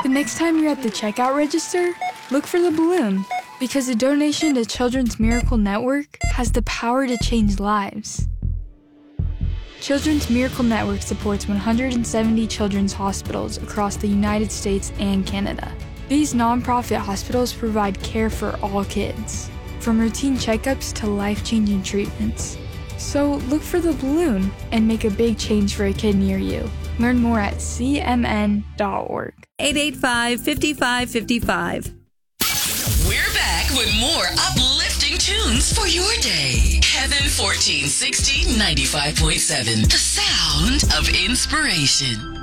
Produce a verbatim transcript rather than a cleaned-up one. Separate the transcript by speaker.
Speaker 1: The next time you're at the checkout register, look for the balloon, because a donation to Children's Miracle Network has the power to change lives. Children's Miracle Network supports one hundred seventy children's hospitals across the United States and Canada. These nonprofit hospitals provide care for all kids, from routine checkups to life-changing treatments. So look for the balloon and make a big change for a kid near you. Learn more at c m n dot org.
Speaker 2: eight eight five, five five five five.
Speaker 3: We're back with more uplifting tunes for your day. Heaven fourteen sixty, ninety-five point seven. The sound of inspiration.